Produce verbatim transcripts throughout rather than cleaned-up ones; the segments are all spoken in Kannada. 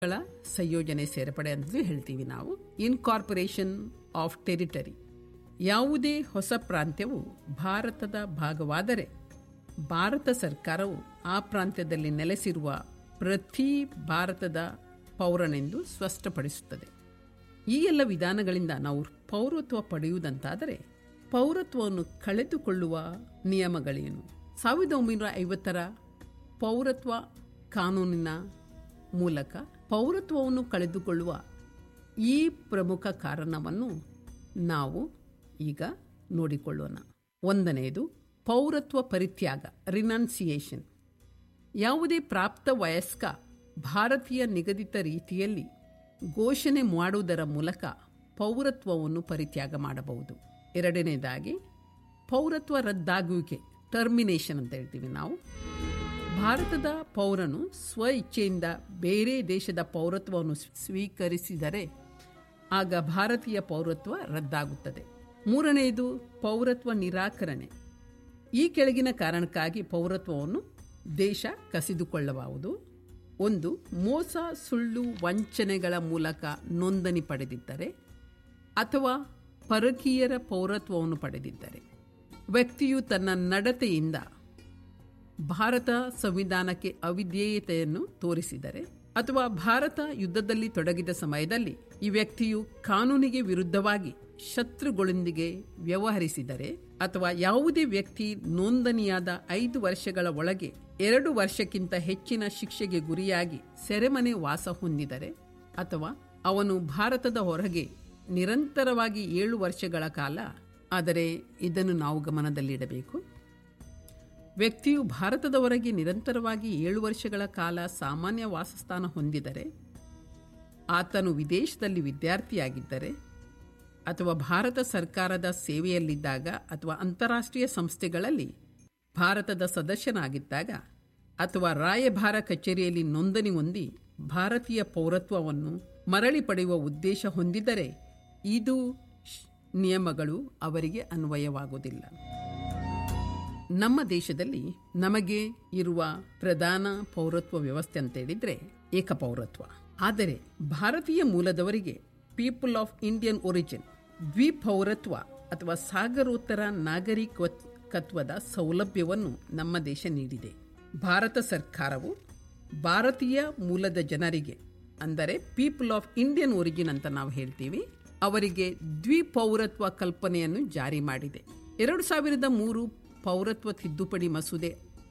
ಗಳ ಸಂಯೋಜನೆ ಸೇರ್ಪಡೆ ಅಂತ ಹೇಳ್ತೀವಿ ನಾವು. Incorporation of territory. ಯಾವುದೇ ಹೊಸ ಪ್ರಾಂತ್ಯವು ಭಾರತದ ಭಾಗವಾದರೆ ಭಾರತ ಸರ್ಕಾರವು ಆ ಪ್ರಾಂತ್ಯದಲ್ಲಿ ನೆಲೆಸಿರುವ ಪ್ರತಿ ಭಾರತದ ಪೌರನೆಂದು ಸ್ಪಷ್ಟಪಡಿಸುತ್ತದೆ. ಈ ಎಲ್ಲ ವಿಧಾನಗಳಿಂದ ನಾವು ಪೌರತ್ವ ಪಡೆಯುವುದಂತಾದರೆ ಪೌರತ್ವವನ್ನು ಕಳೆದುಕೊಳ್ಳುವ ನಿಯಮಗಳೇನು? ಸಾವಿರದ ಒಂಬೈನೂರ ಐವತ್ತರ ಪೌರತ್ವ ಕಾನೂನಿನ ಮೂಲಕ ಪೌರತ್ವವನ್ನು ಕಳೆದುಕೊಳ್ಳುವ ಈ ಪ್ರಮುಖ ಕಾರಣವನ್ನು ನಾವು ಈಗ ನೋಡಿಕೊಳ್ಳೋಣ. ಒಂದನೆಯದು ಪೌರತ್ವ ಪರಿತ್ಯಾಗ, ರಿನೌನ್ಸಿಯೇಷನ್. ಯಾವುದೇ ಪ್ರಾಪ್ತ ವಯಸ್ಕ ಭಾರತೀಯ ನಿಗದಿತ ರೀತಿಯಲ್ಲಿ ಘೋಷಣೆ ಮಾಡುವುದರ ಮೂಲಕ ಪೌರತ್ವವನ್ನು ಪರಿತ್ಯಾಗ ಮಾಡಬಹುದು. ಎರಡನೇದಾಗಿ ಪೌರತ್ವ ರದ್ದಾಗುವಿಕೆ, ಟರ್ಮಿನೇಷನ್ ಅಂತ ಹೇಳ್ತೀವಿ ನಾವು. ಭಾರತದ ಪೌರನು ಸ್ವ ಇಚ್ಛೆಯಿಂದ ಬೇರೆ ದೇಶದ ಪೌರತ್ವವನ್ನು ಸ್ವೀಕರಿಸಿದರೆ ಆಗ ಭಾರತೀಯ ಪೌರತ್ವ ರದ್ದಾಗುತ್ತದೆ. ಮೂರನೆಯದು ಪೌರತ್ವ ನಿರಾಕರಣೆ. ಈ ಕೆಳಗಿನ ಕಾರಣಕ್ಕಾಗಿ ಪೌರತ್ವವನ್ನು ದೇಶ ಕಸಿದುಕೊಳ್ಳಬಹುದು. ಒಂದು, ಮೋಸ, ಸುಳ್ಳು, ವಂಚನೆಗಳ ಮೂಲಕ ನೋಂದಣಿ ಪಡೆದಿದ್ದರೆ ಅಥವಾ ಪರಕೀಯರ ಪೌರತ್ವವನ್ನು ಪಡೆದಿದ್ದರೆ, ವ್ಯಕ್ತಿಯು ತನ್ನ ನಡತೆಯಿಂದ ಭಾರತ ಸಂವಿಧಾನಕ್ಕೆ ಅವಿಧೇಯತೆಯನ್ನು ತೋರಿಸಿದರೆ, ಅಥವಾ ಭಾರತ ಯುದ್ಧದಲ್ಲಿ ತೊಡಗಿದ ಸಮಯದಲ್ಲಿ ಈ ವ್ಯಕ್ತಿಯು ಕಾನೂನಿಗೆ ವಿರುದ್ಧವಾಗಿ ಶತ್ರುಗಳೊಂದಿಗೆ ವ್ಯವಹರಿಸಿದರೆ, ಅಥವಾ ಯಾವುದೇ ವ್ಯಕ್ತಿ ನೋಂದಣಿಯಾದ ಐದು ವರ್ಷಗಳ ಒಳಗೆ ಎರಡು ವರ್ಷಕ್ಕಿಂತ ಹೆಚ್ಚಿನ ಶಿಕ್ಷೆಗೆ ಗುರಿಯಾಗಿ ಸೆರೆಮನೆ ವಾಸ ಹೊಂದಿದರೆ, ಅಥವಾ ಅವನು ಭಾರತದ ಹೊರಗೆ ನಿರಂತರವಾಗಿ ಏಳು ವರ್ಷಗಳ ಕಾಲ, ಆದರೆ ಇದನ್ನು ನಾವು ಗಮನದಲ್ಲಿಡಬೇಕು, ವ್ಯಕ್ತಿಯು ಭಾರತದ ಹೊರಗೆ ನಿರಂತರವಾಗಿ ಏಳು ವರ್ಷಗಳ ಕಾಲ ಸಾಮಾನ್ಯ ವಾಸಸ್ಥಾನ ಹೊಂದಿದರೆ, ಆತನು ವಿದೇಶದಲ್ಲಿ ವಿದ್ಯಾರ್ಥಿಯಾಗಿದ್ದರೆ, ಅಥವಾ ಭಾರತ ಸರ್ಕಾರದ ಸೇವೆಯಲ್ಲಿದ್ದಾಗ, ಅಥವಾ ಅಂತಾರಾಷ್ಟ್ರೀಯ ಸಂಸ್ಥೆಗಳಲ್ಲಿ ಭಾರತದ ಸದಸ್ಯನಾಗಿದ್ದಾಗ, ಅಥವಾ ರಾಯಭಾರ ಕಚೇರಿಯಲ್ಲಿ ನೋಂದಣಿ ಹೊಂದಿ ಭಾರತೀಯ ಪೌರತ್ವವನ್ನು ಮರಳಿ ಪಡೆಯುವ ಉದ್ದೇಶ ಹೊಂದಿದರೆ ಇದು ನಿಯಮಗಳು ಅವರಿಗೆ ಅನ್ವಯವಾಗುವುದಿಲ್ಲ. ನಮ್ಮ ದೇಶದಲ್ಲಿ ನಮಗೆ ಇರುವ ಪ್ರಧಾನ ಪೌರತ್ವ ವ್ಯವಸ್ಥೆ ಅಂತ ಹೇಳಿದ್ರೆ ಏಕಪೌರತ್ವ. ಆದರೆ ಭಾರತೀಯ ಮೂಲದವರಿಗೆ, ಪೀಪಲ್ ಆಫ್ ಇಂಡಿಯನ್ ಒರಿಜಿನ್, ದ್ವಿಪೌರತ್ವ ಅಥವಾ ಸಾಗರೋತ್ತರ ನಾಗರಿಕತ್ವದ ಸೌಲಭ್ಯವನ್ನು ನಮ್ಮ ದೇಶ ನೀಡಿದೆ. ಭಾರತ ಸರ್ಕಾರವು ಭಾರತೀಯ ಮೂಲದ ಜನರಿಗೆ, ಅಂದರೆ ಪೀಪಲ್ ಆಫ್ ಇಂಡಿಯನ್ ಒರಿಜಿನ್ ಅಂತ ನಾವು ಹೇಳ್ತೀವಿ, ಅವರಿಗೆ ದ್ವಿಪೌರತ್ವ ಕಲ್ಪನೆಯನ್ನು ಜಾರಿ ಮಾಡಿದೆ. ಎರಡು ಸಾವಿರದ ಮೂರು ಪೌರತ್ವ ತಿದ್ದುಪಡಿ ಮಸೂದೆ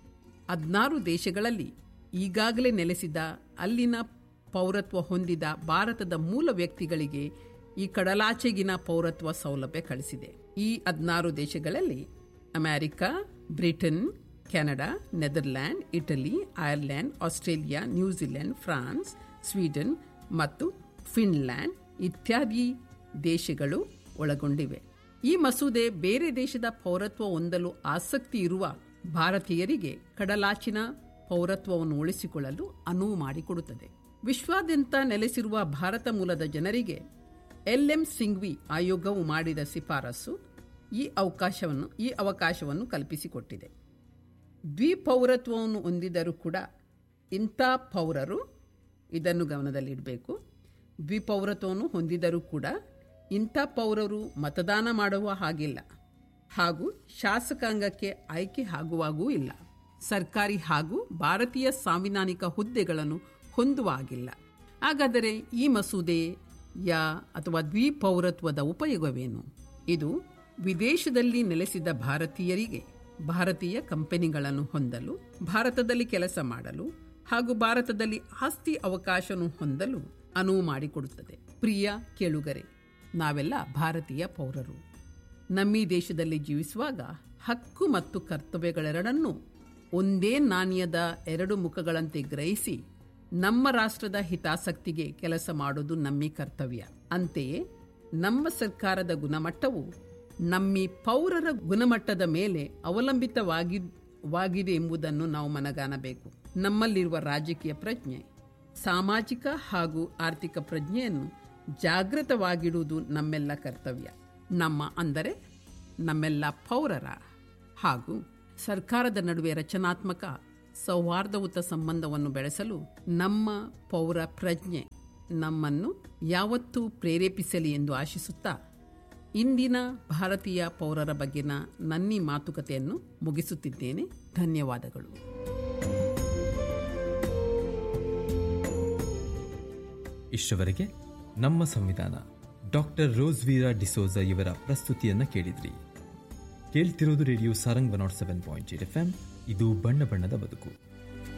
ಹದಿನಾರು ದೇಶಗಳಲ್ಲಿ ಈಗಾಗಲೇ ನೆಲೆಸಿದ, ಅಲ್ಲಿನ ಪೌರತ್ವ ಹೊಂದಿದ ಭಾರತದ ಮೂಲ ವ್ಯಕ್ತಿಗಳಿಗೆ ಈ ಕಡಲಾಚೆಗಿನ ಪೌರತ್ವ ಸೌಲಭ್ಯ ಕಳಿಸಿದೆ. ಈ ಹದಿನಾರು ದೇಶಗಳಲ್ಲಿ America, Britain, Canada, Netherland, Italy, Ireland, Australia, New Zealand, France, Sweden ಮತ್ತು ಫಿನ್ಲ್ಯಾಂಡ್ ಇತ್ಯಾದಿ ದೇಶಗಳು ಒಳಗೊಂಡಿವೆ. ಈ ಮಸೂದೆ ಬೇರೆ ದೇಶದ ಪೌರತ್ವ ಹೊಂದಲು ಆಸಕ್ತಿ ಇರುವ ಭಾರತೀಯರಿಗೆ ಕಡಲಾಚಿನ ಪೌರತ್ವವನ್ನು ಉಳಿಸಿಕೊಳ್ಳಲು ಅನುವು ಮಾಡಿಕೊಡುತ್ತದೆ. ವಿಶ್ವಾದ್ಯಂತ ನೆಲೆಸಿರುವ ಭಾರತ ಮೂಲದ ಜನರಿಗೆ ಎಲ್ ಎಂ ಸಿಂಘ್ವಿ ಆಯೋಗವು ಮಾಡಿದ ಶಿಫಾರಸು ಈ ಅವಕಾಶವನ್ನು ಈ ಅವಕಾಶವನ್ನು ಕಲ್ಪಿಸಿಕೊಟ್ಟಿದೆ. ದ್ವಿಪೌರತ್ವವನ್ನು ಹೊಂದಿದರೂ ಕೂಡ ಇಂಥ ಪೌರರು, ಇದನ್ನು ಗಮನದಲ್ಲಿಡಬೇಕು, ದ್ವಿಪೌರತ್ವವನ್ನು ಹೊಂದಿದರೂ ಕೂಡ ಇಂಥ ಪೌರರು ಮತದಾನ ಮಾಡುವ ಹಾಗಿಲ್ಲ, ಹಾಗೂ ಶಾಸಕಾಂಗಕ್ಕೆ ಆಯ್ಕೆ ಆಗುವಾಗೂ ಇಲ್ಲ, ಸರ್ಕಾರಿ ಹಾಗೂ ಭಾರತೀಯ ಸಾಂವಿಧಾನಿಕ ಹುದ್ದೆಗಳನ್ನು ಹೊಂದುವ ಹಾಗಿಲ್ಲ. ಹಾಗಾದರೆ ಈ ಮಸೂದೆಯ ಅಥವಾ ದ್ವಿಪೌರತ್ವದ ಉಪಯೋಗವೇನು? ಇದು ವಿದೇಶದಲ್ಲಿ ನೆಲೆಸಿದ ಭಾರತೀಯರಿಗೆ ಭಾರತೀಯ ಕಂಪನಿಗಳನ್ನು ಹೊಂದಲು, ಭಾರತದಲ್ಲಿ ಕೆಲಸ ಮಾಡಲು ಹಾಗೂ ಭಾರತದಲ್ಲಿ ಆಸ್ತಿ ಅವಕಾಶವನ್ನು ಹೊಂದಲು ಅನುವು ಮಾಡಿಕೊಡುತ್ತದೆ. ಪ್ರಿಯ ಕೇಳುಗರೆ, ನಾವೆಲ್ಲ ಭಾರತೀಯ ಪೌರರು. ನಮ್ಮ ದೇಶದಲ್ಲಿ ಜೀವಿಸುವಾಗ ಹಕ್ಕು ಮತ್ತು ಕರ್ತವ್ಯಗಳೆರಡನ್ನೂ ಒಂದೇ ನಾಣ್ಯದ ಎರಡು ಮುಖಗಳಂತೆ ಗ್ರಹಿಸಿ ನಮ್ಮ ರಾಷ್ಟ್ರದ ಹಿತಾಸಕ್ತಿಗೆ ಕೆಲಸ ಮಾಡುವುದು ನಮ್ಮ ಕರ್ತವ್ಯ. ಅಂತೆಯೇ ನಮ್ಮ ಸರ್ಕಾರದ ಗುಣಮಟ್ಟವು ನಮ್ಮ ಪೌರರ ಗುಣಮಟ್ಟದ ಮೇಲೆ ಅವಲಂಬಿತವಾಗಿದೆ ಎಂಬುದನ್ನು ನಾವು ಮನಗಾಣಬೇಕು. ನಮ್ಮಲ್ಲಿರುವ ರಾಜಕೀಯ ಪ್ರಜ್ಞೆ, ಸಾಮಾಜಿಕ ಹಾಗೂ ಆರ್ಥಿಕ ಪ್ರಜ್ಞೆಯನ್ನು ಜಾಗೃತವಾಗಿಡುವುದು ನಮ್ಮೆಲ್ಲ ಕರ್ತವ್ಯ. ನಮ್ಮ ಅಂದರೆ ನಮ್ಮೆಲ್ಲ ಪೌರರ ಹಾಗೂ ಸರ್ಕಾರದ ನಡುವೆ ರಚನಾತ್ಮಕ ಸೌಹಾರ್ದಯುತ ಸಂಬಂಧವನ್ನು ಬೆಳೆಸಲು ನಮ್ಮ ಪೌರ ಪ್ರಜ್ಞೆ ನಮ್ಮನ್ನು ಯಾವತ್ತೂ ಪ್ರೇರೇಪಿಸಲಿ ಎಂದು ಆಶಿಸುತ್ತಾ ಇಂದಿನ ಭಾರತೀಯ ಪೌರರ ಬಗ್ಗೆನ ನನ್ನೀ ಮಾತುಕತೆಯನ್ನು ಮುಗಿಸುತ್ತಿದ್ದೇನೆ. ಧನ್ಯವಾದಗಳು. ಇಷ್ಟವರೆಗೆ ನಮ್ಮ ಸಂವಿಧಾನ ಡಾಕ್ಟರ್ ರೋಸ್ವೀರಾ ಡಿಸೋಜ ಇವರ ಪ್ರಸ್ತುತಿಯನ್ನ ಕೇಳಿದ್ರಿ. ಕೇಳ್ತಿರೋದು radio Sarang one not seven point eight F M. ಇದು ಬಣ್ಣ ಬಣ್ಣದ ಬದುಕು.